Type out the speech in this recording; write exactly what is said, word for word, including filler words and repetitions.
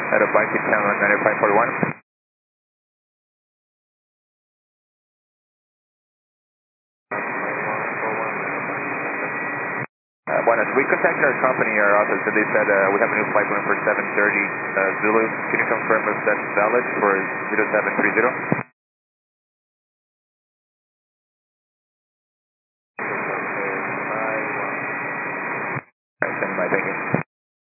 At a bike channel ninety-five forty-one. Uh, Buenas, we contacted our company, our office, and they said uh, we have a new flight going for seven thirty uh, Zulu. Can you confirm if that's valid for zero seven three zero? Alright, stand by, thank you.